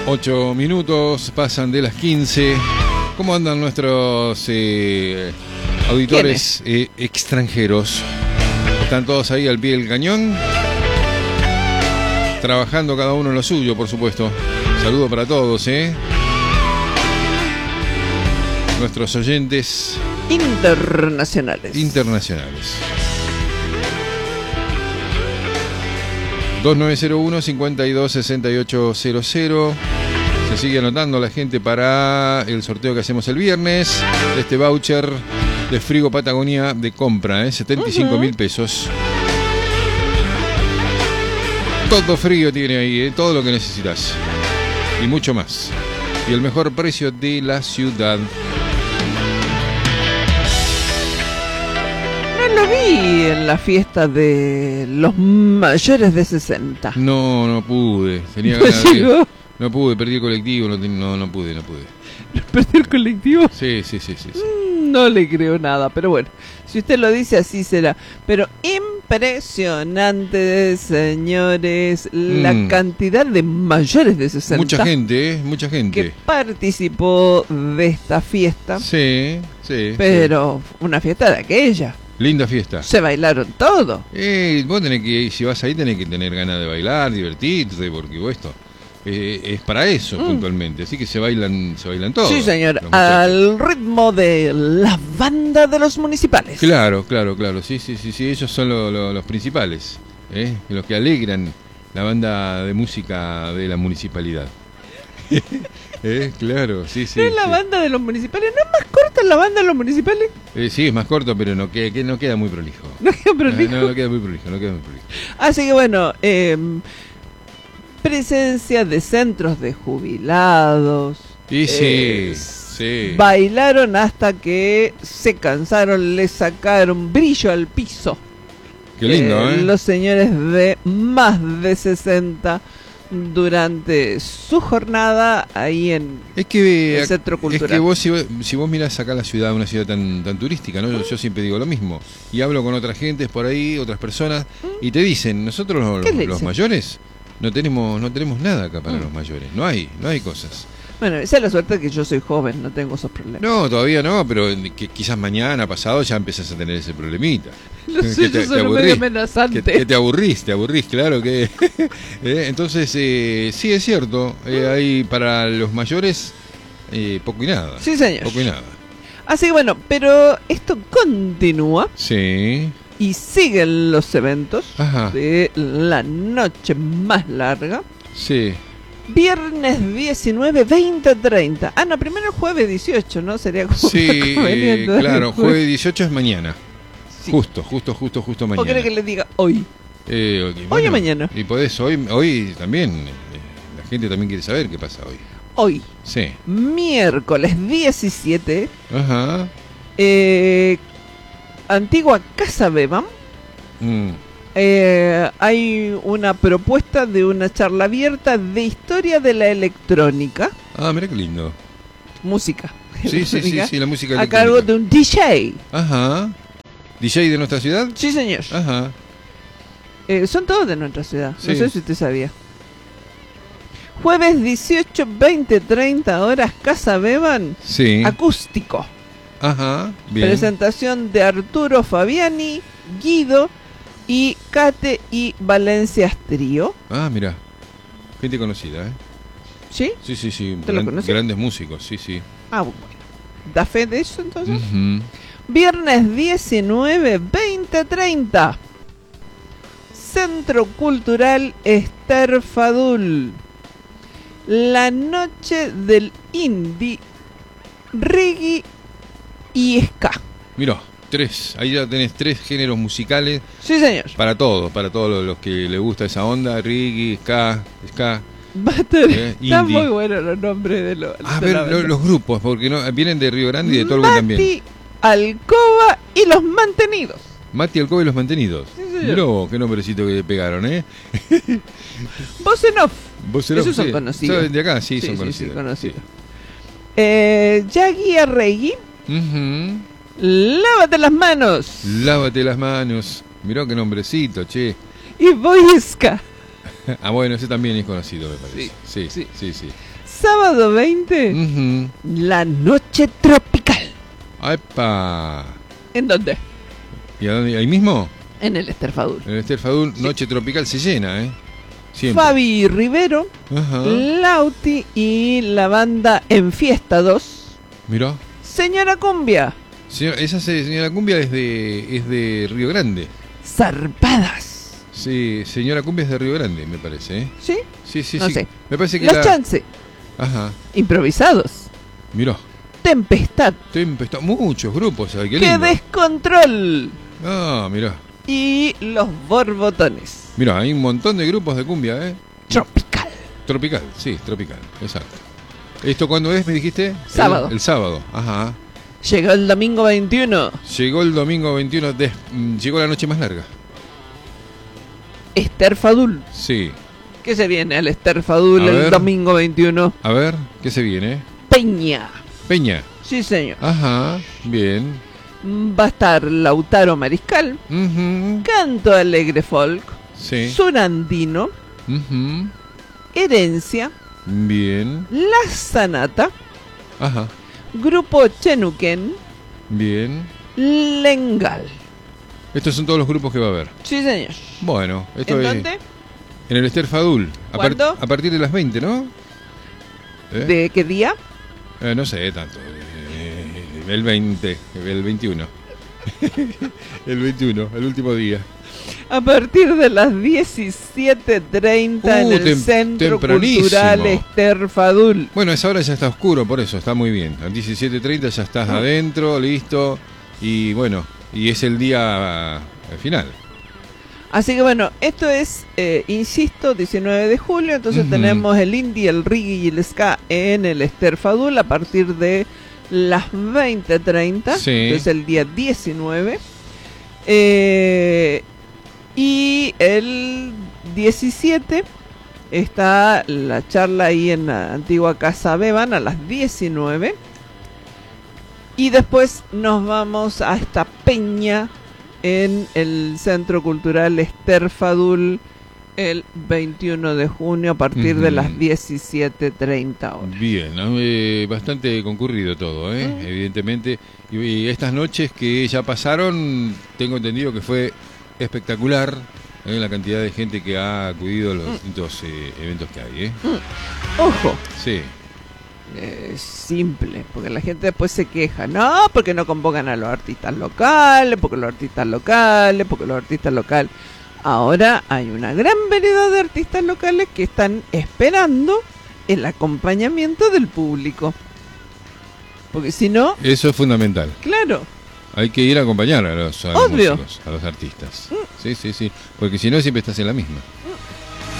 8 minutos pasan de las 15. ¿Cómo andan nuestros auditores extranjeros? ¿Están todos ahí al pie del cañón? Trabajando cada uno en lo suyo, por supuesto. Saludo para todos, nuestros oyentes internacionales. 2901-526800. Se sigue anotando la gente para el sorteo que hacemos el viernes de este voucher de Frigo Patagonia de compra, 75.000 pesos. Todo frío tiene ahí, todo lo que necesitas y mucho más, y el mejor precio de la ciudad. Lo vi en la fiesta de los mayores de 60. No pude. Tenía ganas de... No pude, perdí el colectivo, no pude. ¿Perdí el colectivo? Sí. No le creo nada, pero bueno, si usted lo dice, así será. Pero impresionante, señores, la cantidad de mayores de 60. Mucha gente. Que participó de esta fiesta. Sí. Pero una fiesta de aquella. Linda fiesta. Se bailaron todo. Vos tenés que, si vas ahí, tenés que tener ganas de bailar, divertirte, porque esto es para eso puntualmente. Así que se bailan todos. Sí, señor. Al ritmo de la banda de los municipales. Claro. Sí. Ellos son los principales, los que alegran la banda de música de la municipalidad. Claro, sí. ¿No es la banda de los municipales? ¿No es más corta la banda de los municipales? Sí, es más corto, pero no queda muy prolijo. ¿No queda prolijo? No queda muy prolijo. Así que bueno, presencia de centros de jubilados. Y sí. Bailaron hasta que se cansaron, le sacaron brillo al piso. Qué lindo, los señores de más de 60 durante su jornada ahí en el Centro Cultural. Es que vos, si vos mirás acá la ciudad, una ciudad tan turística, ¿no? Yo siempre digo lo mismo. Y hablo con otras gentes por ahí, otras personas, y te dicen, nosotros los mayores no tenemos nada acá para los mayores. No hay cosas. Bueno, esa es la suerte que yo soy joven, no tengo esos problemas. No, todavía no, pero quizás mañana, pasado, ya empezás a tener ese problemita. Lo sé, yo soy medio amenazante. Que te aburrís, claro que... Entonces, sí, es cierto, hay para los mayores poco y nada. Sí, señor. Poco y nada. Así que bueno, pero esto continúa. Sí. Y siguen los eventos. Ajá. De la noche más larga. Sí. Viernes 19, 20, 30. No, primero jueves 18, ¿no? Sería como sí, claro, jueves 18 es mañana. Sí. Justo mañana. ¿O quiere que le diga hoy? Okay, hoy o mañana. Y podés hoy también. La gente también quiere saber qué pasa hoy. Hoy. Sí. Miércoles 17. Ajá. Antigua Casa Beban. Hay una propuesta de una charla abierta de historia de la electrónica. Mira qué lindo. Música. Sí, la música electrónica. A cargo de un DJ. Ajá. ¿DJ de nuestra ciudad? Sí, señor. Ajá. Son todos de nuestra ciudad. Sí. No sé si usted sabía. Jueves 18, 20, 30 horas, Casa Beban. Sí. Acústico. Ajá. Bien. Presentación de Arturo Fabiani, Guido y Cate y Valencias Trío. Mira, gente conocida, ¿Sí? Sí. ¿Te lo conoces? Grandes músicos, sí. Bueno. ¿Da fe de eso entonces? Viernes 19, 20, 30. Centro Cultural Esther Fadul. La noche del indie, reggae y ska. Mirá. Ahí ya tenés 3 géneros musicales. Sí, señor. Para todos los que les gusta esa onda, reggae, ska. Están muy buenos los nombres de los. Los grupos, porque vienen de Río Grande y de Tolwyn también. Mati, Alcoba y los Mantenidos. Mati, Alcoba y los Mantenidos. Sí, señor. Mirá vos, qué nombrecito que le pegaron, Voz en off. Esos son conocidos. De acá, sí, son conocidos. Sí, conocidos. Yagi Arregui. Lávate las manos. Lávate las manos. Mirá qué nombrecito, che. Y Boyska. Ah, bueno, ese también es conocido, me parece. Sí. Sábado 20, la noche tropical. ¡Epa! ¿En dónde? ¿Y a dónde? ¿Ahí mismo? En el Esterfadul. En el Esterfadul, noche tropical se llena, ¿eh? Siempre. Fabi Rivero, Lauti y la banda En Fiesta 2. Mirá. Señora Cumbia. Esa señora Cumbia es de Río Grande. Zarpadas. Sí, señora Cumbia es de Río Grande, me parece, ¿eh? ¿Sí? Sí. No sé. Me parece que Los Chance. Ajá. Improvisados. Mirá. Tempestad. Muchos grupos, ¿sabes qué ¡Qué lindo? descontrol! Ah, mirá. Y los Borbotones. Mirá, hay un montón de grupos de cumbia, ¿eh? Tropical. Tropical, sí, tropical, exacto. ¿Esto cuándo es, me dijiste? Sábado. El sábado, ajá. Llegó el domingo 21. Llegó el domingo 21, llegó la noche más larga. Esterfadul. Sí. ¿Qué se viene al Esterfadul el domingo 21? A ver, ¿qué se viene? Peña. Peña. Sí, señor. Ajá, bien. Va a estar Lautaro Mariscal, Canto Alegre Folk, sí. Surandino, Herencia, bien. La Sanata, ajá. Grupo Chenuquén, bien. Lengal. Estos son todos los grupos que va a haber. Sí, señor. Bueno, esto ¿En es dónde? En el Esterfadul. ¿Cuándo? A partir de las 20, ¿no? ¿De qué día? No sé tanto. El 20, el 21. El 21, el último día. A partir de las 17:30 en el Centro Cultural Esterfadul. Bueno, esa hora ya está oscuro, por eso está muy bien. A 17:30 ya estás adentro, listo. Y bueno, y es el día final. Así que bueno, esto es, insisto, 19 de julio. Entonces tenemos el indie, el reggae y el ska en el Esterfadul a partir de las 20:30. Sí. Entonces el día 19. Y el 17 está la charla ahí en la antigua Casa Beban a las 19. Y después nos vamos a esta peña en el Centro Cultural Esterfadul el 21 de junio a partir de las 17:30 horas. Bien, bastante concurrido todo, evidentemente. Y estas noches que ya pasaron, tengo entendido que fue espectacular la cantidad de gente que ha acudido a los distintos eventos que hay. Ojo. Sí. Simple, porque la gente después se queja, no, porque no convocan a los artistas locales, porque los artistas locales. Ahora hay una gran variedad de artistas locales que están esperando el acompañamiento del público, porque si no, eso es fundamental. Claro, hay que ir a acompañar a los músicos, a los artistas. Sí, porque si no siempre estás en la misma.